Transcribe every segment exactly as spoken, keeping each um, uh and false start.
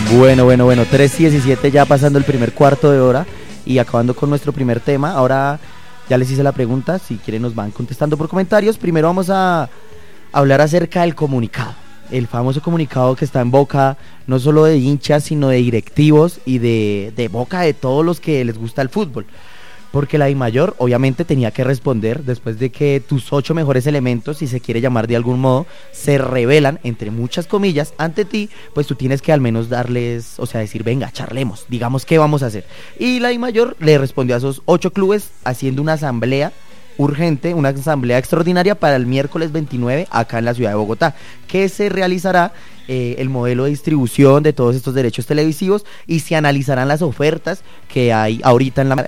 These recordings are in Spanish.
Bueno, bueno, bueno, tres diecisiete ya pasando el primer cuarto de hora y acabando con nuestro primer tema. Ahora ya les hice la pregunta, si quieren nos van contestando por comentarios. Primero vamos a hablar acerca del comunicado, el famoso comunicado que está en boca no solo de hinchas, sino de directivos y de, de boca de todos los que les gusta el fútbol. Porque la DIMAYOR obviamente tenía que responder después de que tus ocho mejores elementos, si se quiere llamar de algún modo, se revelan, entre muchas comillas, ante ti, pues tú tienes que al menos darles, o sea, decir, venga, charlemos, digamos qué vamos a hacer. Y la DIMAYOR le respondió a esos ocho clubes haciendo una asamblea urgente, una asamblea extraordinaria para el miércoles veintinueve acá en la ciudad de Bogotá, que se realizará eh, el modelo de distribución de todos estos derechos televisivos y se analizarán las ofertas que hay ahorita en la...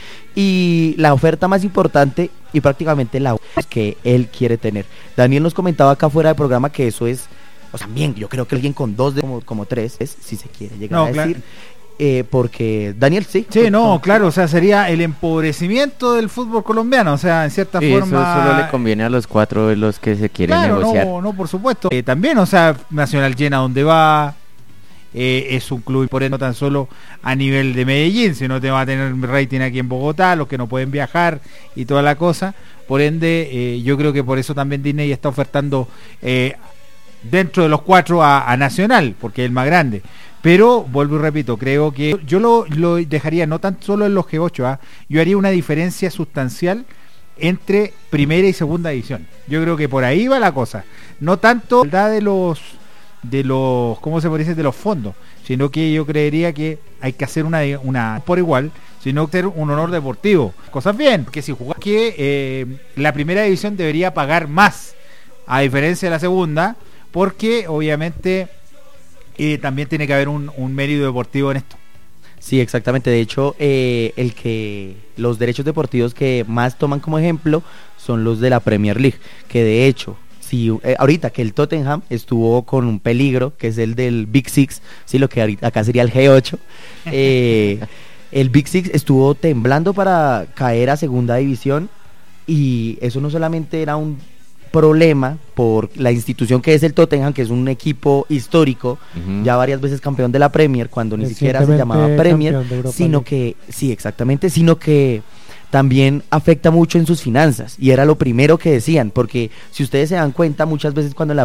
Y la oferta más importante y prácticamente la que él quiere tener. Daniel nos comentaba acá fuera del programa que eso es, o sea, bien, yo creo que alguien con dos, de, como, como tres, es, si se quiere llegar no, a decir... Claro. Eh, porque Daniel sí sí no claro, o sea, sería el empobrecimiento del fútbol colombiano, o sea, en cierta y forma eso solo le conviene a los cuatro de los que se quieren claro, negociar. no, no, por supuesto, eh, también, o sea, Nacional llena donde va, eh, es un club por ende no tan solo a nivel de Medellín, sino te va a tener rating aquí en Bogotá, los que no pueden viajar y toda la cosa, por ende eh, yo creo que por eso también Disney está ofertando eh, dentro de los cuatro a, a Nacional, porque es el más grande. Pero, vuelvo y repito, creo que yo lo, lo dejaría no tan solo en los G ocho, ¿eh? Yo haría una diferencia sustancial entre primera y segunda división. Yo creo que por ahí va la cosa. No tanto la de los, de los, ¿cómo se puede decir? De los fondos, sino que yo creería que hay que hacer una, una por igual, sino hacer un honor deportivo. Cosas bien, que si jugás que eh, la primera división debería pagar más, a diferencia de la segunda, porque obviamente... y también tiene que haber un, un mérito deportivo en esto. Sí, exactamente. De hecho, eh, el que los derechos deportivos que más toman como ejemplo son los de la Premier League, que de hecho, si eh, ahorita que el Tottenham estuvo con un peligro, que es el del Big Six, sí, lo que ahorita, acá sería el G ocho, eh, el Big Six estuvo temblando para caer a segunda división, y eso no solamente era un problema por la institución que es el Tottenham, que es un equipo histórico, uh-huh. ya varias veces campeón de la Premier, cuando ni siquiera se llamaba Premier, sino que, sí, exactamente, sino que también afecta mucho en sus finanzas, y era lo primero que decían, porque si ustedes se dan cuenta, muchas veces cuando la